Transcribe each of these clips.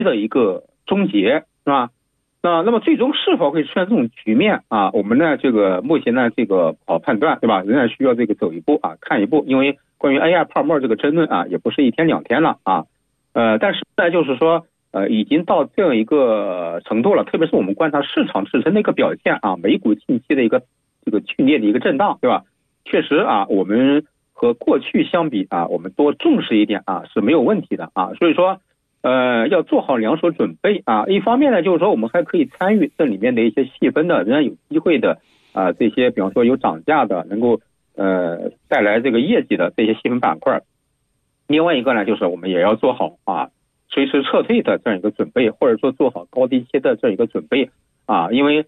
的一个终结，是吧？那么最终是否会出现这种局面啊？我们呢这个目前呢这个不好判断，对吧？仍然需要这个走一步啊，看一步，因为关于 AI 泡沫这个争论啊，也不是一天两天了啊。但是呢就是说已经到这样一个程度了，特别是我们观察市场自身的一个表现啊，美股近期的一个这个剧烈的一个震荡，对吧？确实啊，我们和过去相比啊，我们多重视一点啊是没有问题的啊。所以说要做好两手准备啊。一方面呢，就是说我们还可以参与这里面的一些细分的，仍然有机会的这些，比方说有涨价的，能够带来这个业绩的这些细分板块。另外一个呢，就是我们也要做好随时撤退的这样一个准备，或者说做好高低切的这样一个准备啊。因为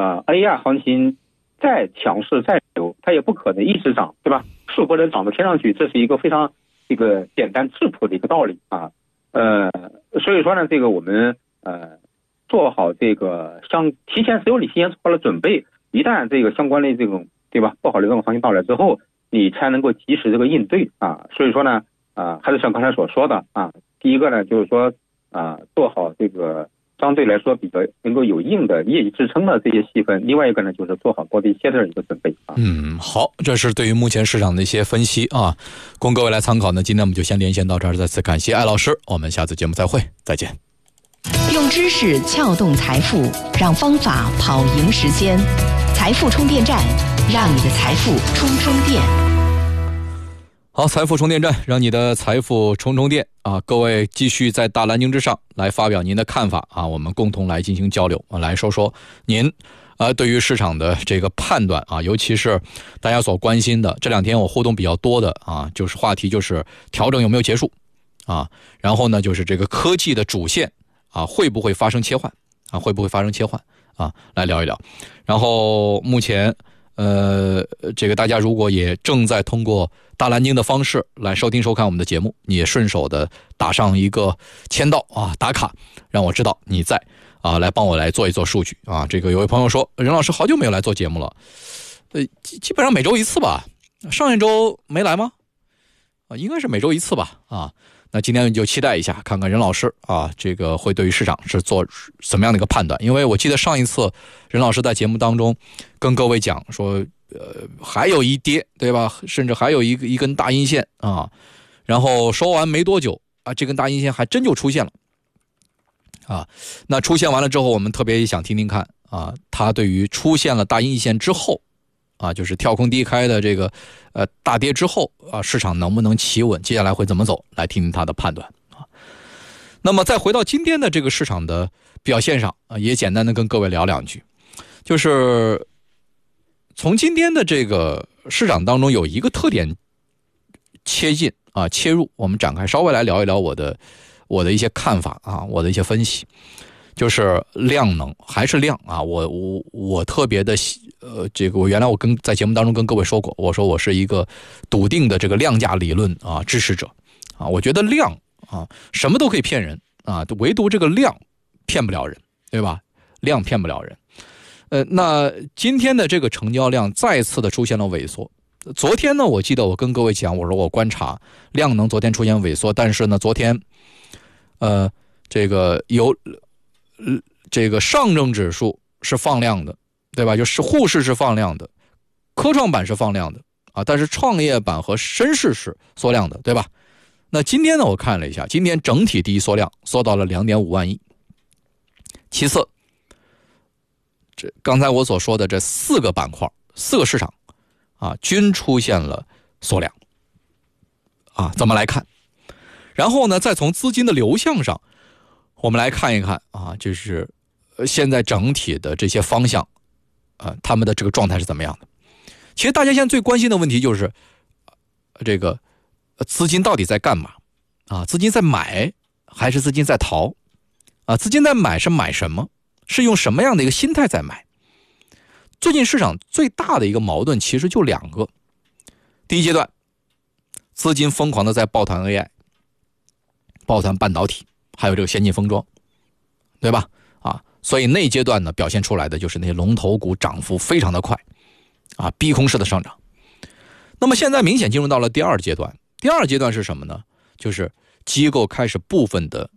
AI 行情再强势再牛，它也不可能一直涨，对吧？树不能长到天上去，这是一个非常这个简单质朴的一个道理啊。所以说呢，这个我们做好这个提前持有理提前做好了准备，一旦这个相关的这种对吧不好的这种行情到来之后，你才能够及时这个应对啊。所以说呢还是像刚才所说的啊，第一个呢就是说做好这个相对来说比较能够有硬的业绩支撑的这些细分，另外一个呢就是做好高低切的一个准备啊。 好，这是对于目前市场的一些分析啊，供各位来参考呢。今天我们就先连线到这儿，再次感谢艾老师，我们下次节目再会，再见。 用知识撬动财富，让方法跑赢时间。财富充电站，让你的财富充电。 好，财富充电站，让你的财富充电啊！各位继续在大蓝鲸之上来发表您的看法啊，我们共同来进行交流，来说说您对于市场的这个判断啊，尤其是大家所关心的这两天我互动比较多的啊，就是话题就是调整有没有结束啊，然后呢就是这个科技的主线啊会不会发生切换啊，来聊一聊。然后目前这个大家如果也正在通过大蓝鲸的方式来收听收看我们的节目，你也顺手的打上一个签到啊，打卡，让我知道你在啊，来帮我来做一做数据啊。这个有位朋友说，任老师好久没有来做节目了，基本上每周一次吧，上一周没来吗？应该是每周一次吧啊。那今天就期待一下，看看任老师啊，这个会对于市场是做什么样的一个判断？因为我记得上一次任老师在节目当中跟各位讲说，还有一跌，对吧？甚至还有一根大阴线啊，然后说完没多久啊，这根大阴线还真就出现了啊。那出现完了之后，我们特别想听听看啊，他对于出现了大阴线之后啊，就是跳空低开的这个大跌之后啊，市场能不能企稳，接下来会怎么走，来听听他的判断啊。那么再回到今天的这个市场的表现上啊，也简单的跟各位聊两句，就是从今天的这个市场当中有一个特点切入，我们展开稍微来聊一聊我的一些看法啊，我的一些分析。就是量能还是量啊，我特别的这个我原来在节目当中跟各位说过，我说我是一个笃定的这个量价理论啊支持者啊，我觉得量啊什么都可以骗人啊，唯独这个量骗不了人，对吧？量骗不了人。那今天的这个成交量再次的出现了萎缩。昨天呢，我记得我跟各位讲，我说我观察量能昨天出现萎缩，但是呢，昨天这个有这个上证指数是放量的，对吧？就是沪市是放量的，科创板是放量的啊，但是创业板和深市是缩量的，对吧？那今天呢，我看了一下，今天整体第一缩量缩到了 2.5 万亿。其次，这刚才我所说的这4个板块、4个市场啊，均出现了缩量啊，怎么来看？然后呢，再从资金的流向上，我们来看一看啊，就是现在整体的这些方向他们的这个状态是怎么样的。其实大家现在最关心的问题就是这个资金到底在干嘛啊？资金在买还是资金在逃啊？资金在买是买什么？是用什么样的一个心态在买？最近市场最大的一个矛盾其实就2个。第一阶段，资金疯狂的在抱团 AI、抱团半导体，还有这个先进封装，对吧？啊，所以那阶段呢，表现出来的就是那些龙头股涨幅非常的快啊，逼空式的上涨。那么现在明显进入到了第2阶段。第2阶段是什么呢？就是机构开始部分的